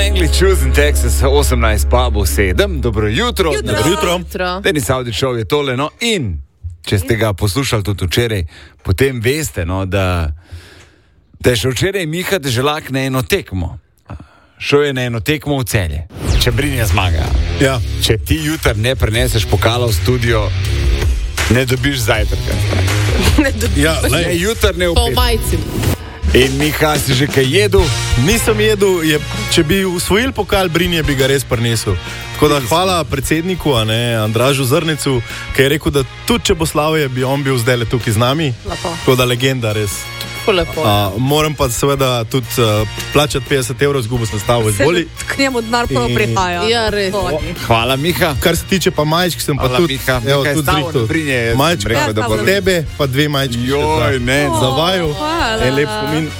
Langley, Choosing Texas, 18 pa bo 7. Dobro jutro. Jutro. Denis Avdićov je tole, no, in če ste ga poslušali tudi včeraj, potem veste, no, da je še včeraj Miha Deželak na eno tekmo. Šel je na eno tekmo v Celje. Če Brinja zmaga. Ja. Če ti jutr ne preneseš pokala v studio, ne dobiš zajtrka. Ja, Ne, jutr ne Po upet. majci. In Miha, si že kaj jedel? Nisem jedel, če bi usvojil pokal Brinje, bi ga res prinesel. Tako da hvala predsedniku, Andražu Zrnecu, ki je rekel, da tudi če bo Slavje, bi on bil zdaj tukaj z nami. Lepo. Tako da legenda res. Lepo. Moram pa seveda tudi plačati 50 evrov, zgubo sem stavo izvoli. K njemu denar prvo prihaja. Ja, res. Hvala, Miha. Kar se tiče pa majčk, sem pa Hvala, tudi, Miha. evo, Miha je tudi stavo zrihtal. na Brinje, jaz sem Majčka, rekel, da bo za tebe pa 2 majčki. Joj, ne. Za vaju. hvala. En lep spomin.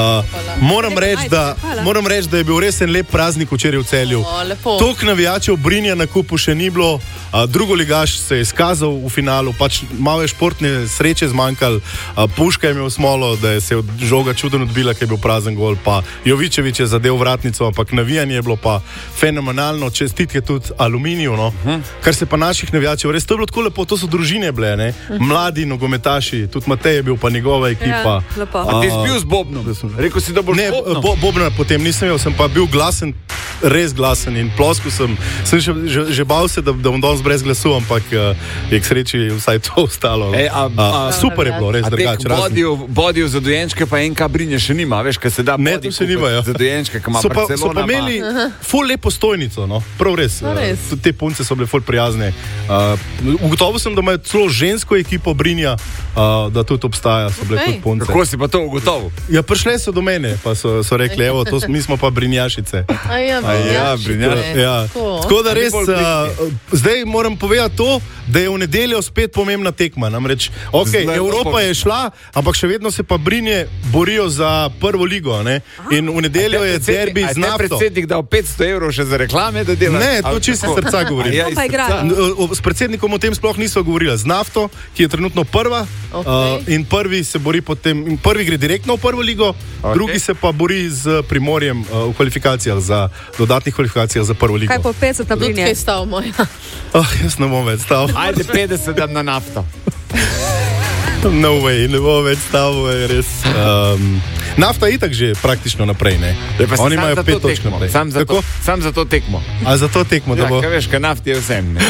Moram reči, da je bil res en lep praznik včeraj v Celju. Lepo. Toliko navijačev Brinja na kupu še ni bilo, drugoligaš se je izkazal v finalu, pač malo je športne sreče zmanjkalo, Puška je imel smolo, da je se od žoga čudno odbila, ker je bil prazen gol, pa Jovičević je zadev vratnico, ampak navijanje je bilo pa fenomenalno, čestitke tudi Aluminiju, no. Kar se pa naših navijačev, res to je bilo tako lepo, to so družine bile, ne, mladi nogometaši, tudi Matej je bil, pa njegova ekipa. lepo. A ti si bil z Bobnom? Rekel si, da boš Ne, z Bobnom? Bobna potem nisem imel, sem pa bil glasen, res glasen in ploskal sem že bal se, da bom danes brez glasu, ampak je k sreči vsaj to ostalo. Ej, Super je bilo, res A drugače. teh bodijev za dojenčke pa NK Brinje še nima, veš, kaj se da Ne, bodi to še nima, ja. za dojenčke, ki ima So pa Barcelona. imeli ful lepo stojnico, no, prav res. res. Tudi te punce so bile ful prijazne. Ugotovil sem, da imajo celo žensko ekipo Brinja, da tudi obstaja, so bile tudi punce. Kako si pa to ugotovil? Ja, prišle so do mene, pa so rekli, evo, mi smo pa Brinjašice. Brinjaši. Ja. Tako da res, zdaj moram povedati to, da je v nedeljo spet pomembna tekma. Namreč, Zelo Evropa je šla, ampak še vedno se pa Brinje borijo za prvo ligo. Ne? In v nedeljo je derbi z A Nafto. te predsednik dal 500 evrov še za reklame, da dela? Ne, to čisto iz srca govorim. Ja, iz Pa igra. srca. S predsednikom o tem sploh niso govorili. Z Nafto, ki je trenutno prva, in prvi se bori potem, prvi gre direktno v prvo ligo, drugi se pa bori z Primorjem v kvalifikacijah, dodatnih kvalifikacijah za prvo ligo. Kaj po 50 na Tudi Brinje? kaj stav moj. Jaz ne bom več stal. Ajde 50 dam na Nafto. No way, ne bom več stal, je res. Nafta je itak že praktično naprej, ne? Ja, pa si Oni sam imajo za 5 to točk tekmo. naprej. Sam za to tekmo. A za to tekmo, da Ja, bo... kaj veš, kaj nafti je vsem. Ne?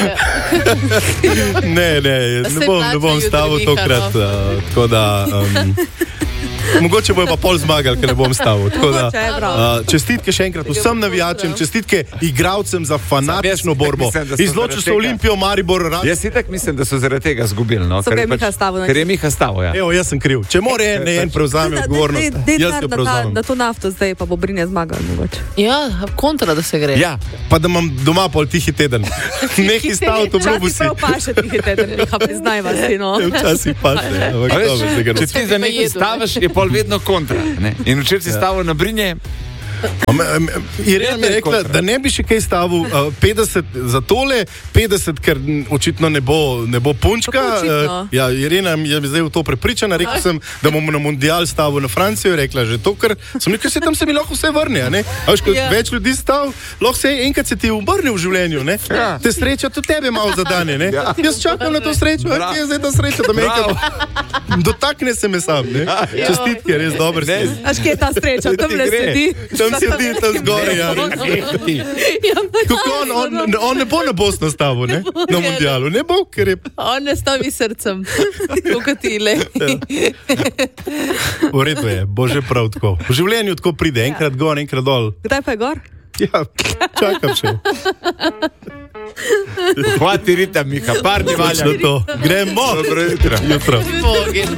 Ne se bom plača stavil jutri, tokrat, tako da... Mogoče bojo pa pol zmagali, ker ne bom stavil. Tako da, Mogoče je prav. čestitke še enkrat vsem navijačem, čestitke igralcem za fanatično Jaz borbo. mislim, da so Izločil so zaradi tega- Olimpijo, Maribor, Jaz si tak mislim, da so zaradi tega zgubili. No? So Ker ga je Miha stavil, ne? Ker je Miha stavil, ja. Evo, jaz sem kriv. Če mora en prevzame odgovornost, jaz jo prevzamem. Da to Nafto zdaj pa bo Brinje zmagal mogoče. Ja, kontra, da se gre. Ja, Pa da imam doma pol tihi teden. Nehi stavil to obljubo Včasih si. prav paše tih teden, Miha, priznajva si, no. Včasih paše. ampak a veš, dobro, zdaj ga če ti za nekaj jedu, ne? staviš, je pol vedno kontra. Ne? In včeraj si stavil na Brinje, Irena mi je rekla, da ne bi še kaj stavil 50 za tole, 50, ker očitno ne bo punčka. Kako očitno? Ja, Irena je zdaj v to prepričana. Rekel sem, da bomo na mundial stavil na Francijo. Je rekla že to, ker sem rekel, se tam se mi lahko vse vrne. A ne? A veš, ko Ja. več ljudi stav, lahko se enkrat se ti obrne v življenju. Ne? Ja. Te sreča tudi tebe malo zadane. Ne? Ja. Jaz čakam na to srečo, a kje je zdaj ta sreča, da me enkrat dotakne se me sam. Ne? Čestitke, res dober si. Ne. Až kje je ta sreča, tam le gre. sedi. Tam sedi, tam zgoraj. Ja. Kako on ne bo na Bosno stavil, ne? Na mundialu. Ne bo, ker je On ne stavi srcem. Ukatile. v redu je, bo že prav tako. V življenju tako pride, enkrat gor, enkrat dol. Kdaj pa je gor? Ja, čakam še. hvati ritem, Miha, par dni valja. Točno to. Gremo. Dobro jutro. Jutro. Bogi.